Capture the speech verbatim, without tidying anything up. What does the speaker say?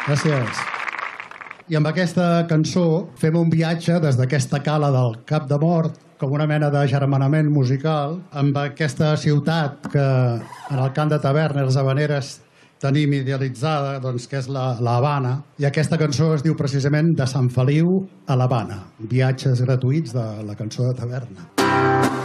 Gràcies. I amb aquesta cançó fem un viatge des d'aquesta cala del Cap de Mort, com una mena de germanament musical, amb aquesta ciutat que en el cant de taverna i les habaneres tenim idealitzada, doncs, que és la, la Habana. I aquesta cançó es diu precisament De Sant Feliu a l'Habana. Viatges gratuïts de la cançó de taverna.